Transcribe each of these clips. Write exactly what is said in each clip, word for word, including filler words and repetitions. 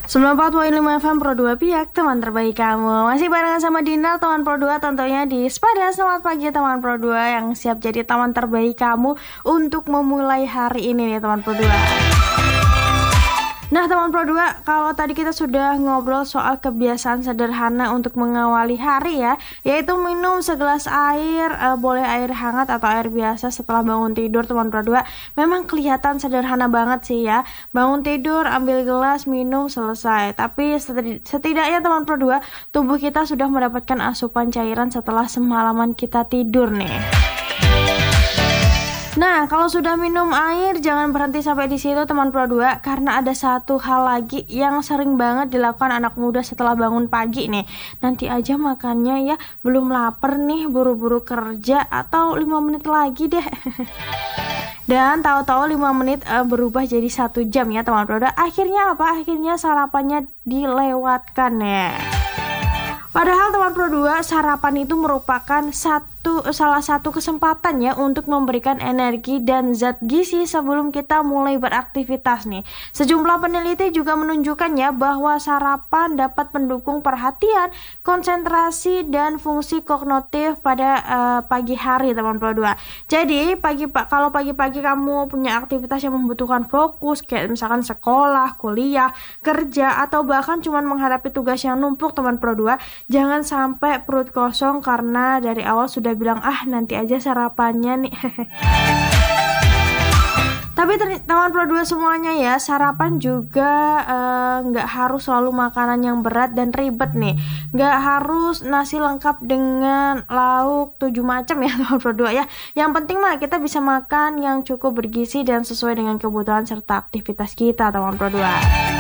sembilan puluh empat koma lima F M Pro dua Piak, teman terbaik kamu. Masih barengan sama Dinar, teman Pro dua, tentunya di Spada. Selamat pagi teman Pro dua yang siap jadi teman terbaik kamu untuk memulai hari ini nih teman Pro dua. Nah teman Pro dua, kalau tadi kita sudah ngobrol soal kebiasaan sederhana untuk mengawali hari ya, yaitu minum segelas air, uh, boleh air hangat atau air biasa setelah bangun tidur teman Pro dua. Memang kelihatan sederhana banget sih ya, bangun tidur, ambil gelas, minum, selesai. Tapi setidaknya teman Pro dua, tubuh kita sudah mendapatkan asupan cairan setelah semalaman kita tidur nih. Nah, kalau sudah minum air, jangan berhenti sampai di situ teman Pro dua, karena ada satu hal lagi yang sering banget dilakukan anak muda setelah bangun pagi nih. Nanti aja makannya ya, belum lapar nih, buru-buru kerja, atau lima menit lagi deh. Dan tahu-tahu lima menit uh, berubah jadi satu jam ya teman Pro dua. Akhirnya apa? Akhirnya sarapannya dilewatkan ya. Padahal teman Pro dua, sarapan itu merupakan satu salah satu kesempatan ya untuk memberikan energi dan zat gizi sebelum kita mulai beraktivitas nih. Sejumlah peneliti juga menunjukkan ya bahwa sarapan dapat mendukung perhatian, konsentrasi dan fungsi kognitif pada uh, pagi hari teman Pro dua. Jadi pagi pak kalau pagi-pagi kamu punya aktivitas yang membutuhkan fokus kayak misalkan sekolah, kuliah, kerja atau bahkan cuma menghadapi tugas yang numpuk teman Pro dua, jangan sampai perut kosong karena dari awal sudah bilang ah nanti aja sarapannya nih. Tapi teman Pro dua semuanya ya, sarapan juga nggak uh, harus selalu makanan yang berat dan ribet nih. Nggak harus nasi lengkap dengan lauk tujuh macam ya teman Pro dua ya. Yang penting mah kita bisa makan yang cukup bergizi dan sesuai dengan kebutuhan serta aktivitas kita teman Pro dua.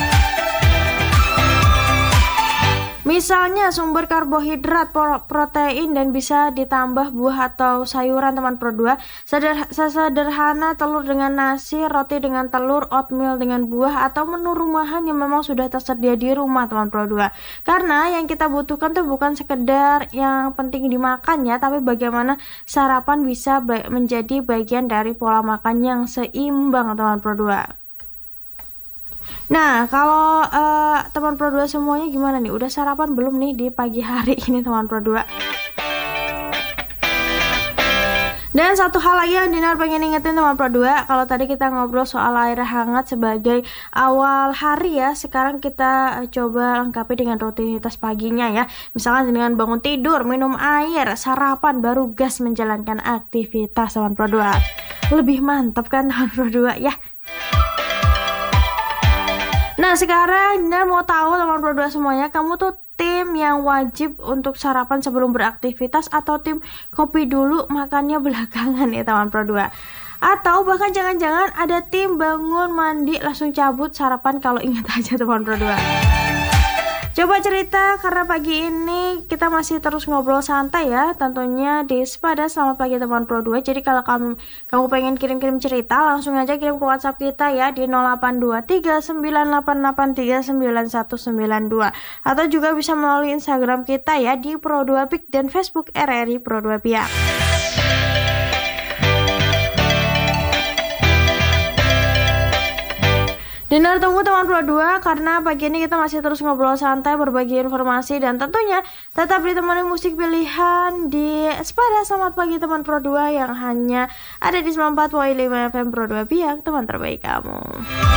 Misalnya sumber karbohidrat, protein, dan bisa ditambah buah atau sayuran teman Pro dua. Seder sederhana telur dengan nasi, roti dengan telur, oatmeal dengan buah, atau menu rumahan yang memang sudah tersedia di rumah teman Pro dua. Karena yang kita butuhkan tuh bukan sekedar yang penting dimakan ya, tapi bagaimana sarapan bisa ba menjadi bagian dari pola makan yang seimbang teman Pro dua. Nah, kalau uh, teman Pro dua semuanya gimana nih? Udah sarapan belum nih di pagi hari ini teman Pro dua? Dan satu hal lagi yang Dinar pengen ingetin teman Pro dua, kalau tadi kita ngobrol soal air hangat sebagai awal hari ya, sekarang kita coba lengkapi dengan rutinitas paginya ya. Misalkan dengan bangun tidur, minum air, sarapan, baru gas menjalankan aktivitas teman Pro dua. Lebih mantap kan teman Pro dua ya? Nah sekarang Dinar mau tahu teman Pro dua semuanya, kamu tuh tim yang wajib untuk sarapan sebelum beraktivitas atau tim kopi dulu makannya belakangan ya teman Pro dua? Atau bahkan jangan-jangan ada tim bangun mandi langsung cabut sarapan kalau ingat aja teman Pro dua? Coba cerita, karena pagi ini kita masih terus ngobrol santai ya, tentunya di Spada. Selamat pagi teman Pro dua. Jadi kalau kamu kamu pengen kirim-kirim cerita, langsung aja kirim ke WhatsApp kita ya di nol delapan dua tiga sembilan delapan delapan tiga sembilan satu sembilan dua, atau juga bisa melalui Instagram kita ya di Pro dua Piak dan Facebook R R I Pro dua Piak. Dinar tunggu teman Pro dua, karena pagi ini kita masih terus ngobrol santai, berbagi informasi, dan tentunya tetap ditemani musik pilihan di Spada. Selamat pagi teman Pro dua yang hanya ada di sembilan puluh empat koma lima F M Pro dua Piak, teman terbaik kamu.